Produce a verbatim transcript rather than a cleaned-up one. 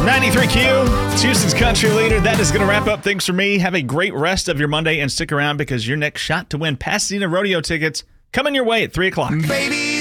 ninety-three Q, it's Houston's country leader. That is going to wrap up things for me. Have a great rest of your Monday and stick around because your next shot to win Pasadena Rodeo tickets coming your way at three o'clock. Baby.